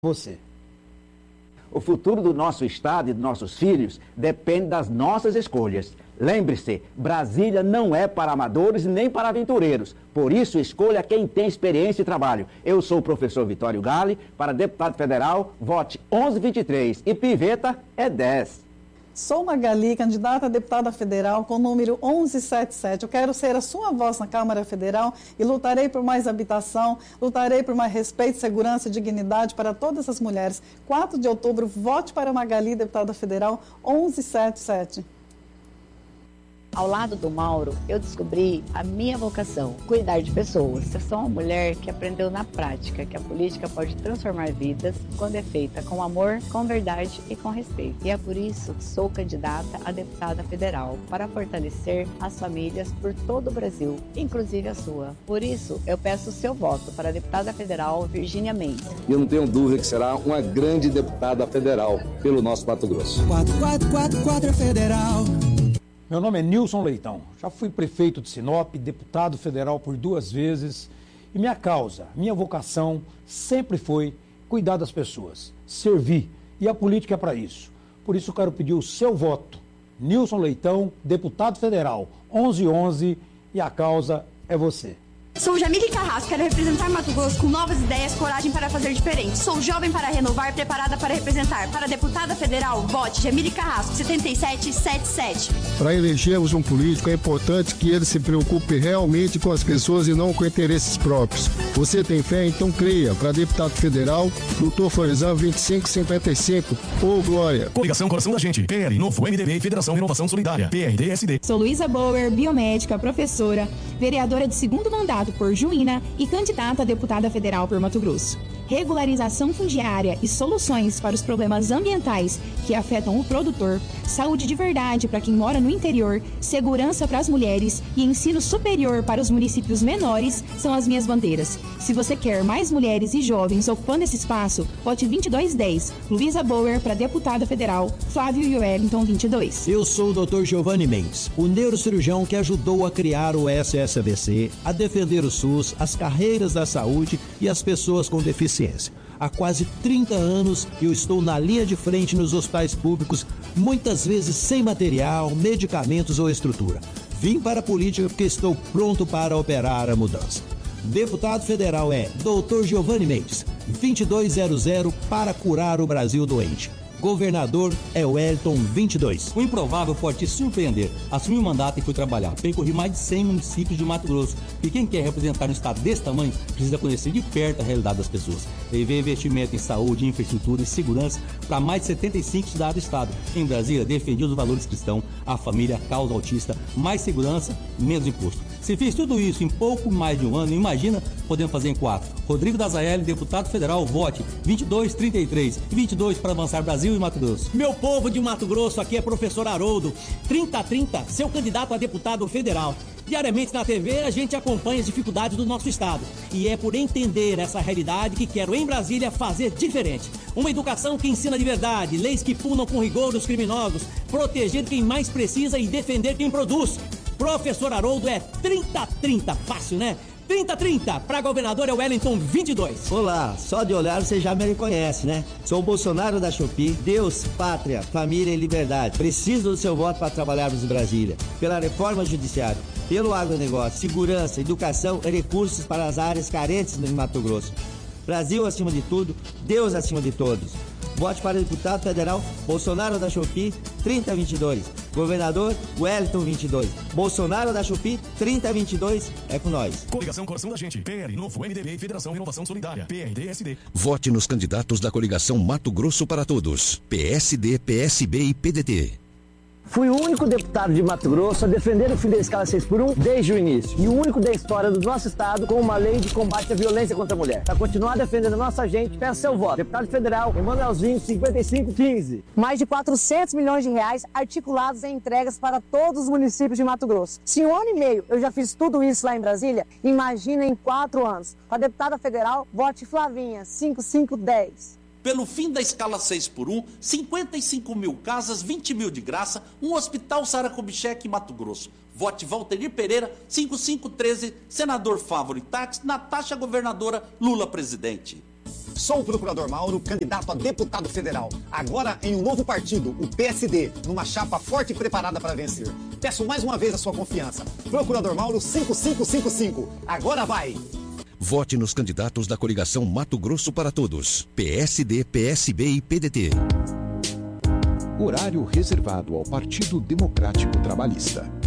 você. O futuro do nosso estado e dos nossos filhos depende das nossas escolhas. Lembre-se, Brasília não é para amadores nem para aventureiros. Por isso, escolha quem tem experiência e trabalho. Eu sou o professor Vitório Gale. Para deputado federal, vote 1123 e piveta é 10. Sou Magali, candidata a deputada federal com o número 1177. Eu quero ser a sua voz na Câmara Federal e lutarei por mais habitação, lutarei por mais respeito, segurança e dignidade para todas as mulheres. 4 de outubro, vote para Magali, deputada federal 1177. Ao lado do Mauro, eu descobri a minha vocação, cuidar de pessoas. Eu sou uma mulher que aprendeu na prática que a política pode transformar vidas quando é feita com amor, com verdade e com respeito. E é por isso que sou candidata a deputada federal, para fortalecer as famílias por todo o Brasil, inclusive a sua. Por isso, eu peço o seu voto para a deputada federal Virgínia Mendes. Eu não tenho dúvida que será uma grande deputada federal pelo nosso Mato Grosso. 4444 federal. Meu nome é Nilson Leitão, já fui prefeito de Sinop, deputado federal por 2 vezes e minha causa, minha vocação sempre foi cuidar das pessoas, servir, e a política é para isso. Por isso eu quero pedir o seu voto. Nilson Leitão, deputado federal, 1111, e a causa é você. Sou Jamile Carrasco, quero representar Mato Grosso com novas ideias, coragem para fazer diferente. Sou jovem para renovar, preparada para representar. Para deputada federal, vote Jamile Carrasco, 7777. Para elegermos um político, é importante que ele se preocupe realmente com as pessoas e não com interesses próprios. Você tem fé? Então creia. Para deputado federal, Dr. Florizão 2555. Ô, Glória. Coligação Coração da Gente, PL, Novo, MDB e Federação Renovação Solidária, PRD-SD. Sou Luísa Bauer, biomédica, professora, vereadora de 2º mandato por Juína e candidata a deputada federal por Mato Grosso. Regularização fundiária e soluções para os problemas ambientais que afetam o produtor, saúde de verdade para quem mora no interior, segurança para as mulheres e ensino superior para os municípios menores são as minhas bandeiras. Se você quer mais mulheres e jovens ocupando esse espaço, vote 2210, Luísa Bauer para deputada federal, Flávio Wellington 22. Eu sou o Dr. Giovanni Mendes, o neurocirurgião que ajudou a criar o SSABC, a defender o SUS, as carreiras da saúde e as pessoas com deficiência. Há quase 30 anos eu estou na linha de frente nos hospitais públicos, muitas vezes sem material, medicamentos ou estrutura. Vim para a política porque estou pronto para operar a mudança. Deputado federal é Dr. Giovanni Mendes, 2200 para curar o Brasil doente. Governador é Wellington 22. O improvável pode te surpreender. Assumi o mandato e fui trabalhar. Percorri mais de 100 municípios de Mato Grosso. E quem quer representar um estado desse tamanho precisa conhecer de perto a realidade das pessoas. Levei investimento em saúde, infraestrutura e segurança para mais de 75 cidades do estado. Em Brasília, defendi os valores cristãos, a família, a causa autista, mais segurança, menos imposto. Se fiz tudo isso em pouco mais de um ano, imagina podendo fazer em 4. Rodrigo Dazaelli, deputado federal, vote 2233 e 22 para avançar Brasil e Mato Grosso. Meu povo de Mato Grosso, aqui é professor Haroldo, 3030, seu candidato a deputado federal. Diariamente na TV a gente acompanha as dificuldades do nosso estado. E é por entender essa realidade que quero em Brasília fazer diferente. Uma educação que ensina de verdade, leis que punam com rigor os criminosos, proteger quem mais precisa e defender quem produz. Professor Haroldo é 3030, fácil, né? 3030, para governador é Wellington 22. Olá, só de olhar você já me reconhece, né? Sou o Bolsonaro da Shopee. Deus, pátria, família e liberdade. Preciso do seu voto para trabalharmos em Brasília. Pela reforma judiciária, pelo agronegócio, segurança, educação e recursos para as áreas carentes no Mato Grosso. Brasil acima de tudo, Deus acima de todos. Vote para deputado federal Bolsonaro da Shopee 3022. Governador Wellington 22. Bolsonaro da Shopee 3022 é com nós. Coligação Coração da Gente, PL, Novo, MDB e Federação Renovação Solidária, PRD-SD. Vote nos candidatos da coligação Mato Grosso para Todos, PSD, PSB e PDT. Fui o único deputado de Mato Grosso a defender o fim da escala 6x1 desde o início. E o único da história do nosso estado com uma lei de combate à violência contra a mulher. Para continuar defendendo a nossa gente, peço seu voto. Deputado federal, Emanuelzinho, 5515. Mais de 400 milhões de reais articulados em entregas para todos os municípios de Mato Grosso. Se em 1 ano e meio eu já fiz tudo isso lá em Brasília, imagina em 4 anos. Para deputada federal, vote Flavinha, 5510. Pelo fim da escala 6x1, 55 mil casas, 20 mil de graça, um hospital Sara Kubitschek em Mato Grosso. Vote Valterir Pereira, 5513, senador Fávoro e Táxi, Natasha governadora, Lula presidente. Sou o Procurador Mauro, candidato a deputado federal. Agora em um novo partido, o PSD, numa chapa forte e preparada para vencer. Peço mais uma vez a sua confiança. Procurador Mauro 5555. Agora vai! Vote nos candidatos da coligação Mato Grosso para Todos. PSD, PSB e PDT. Horário reservado ao Partido Democrático Trabalhista.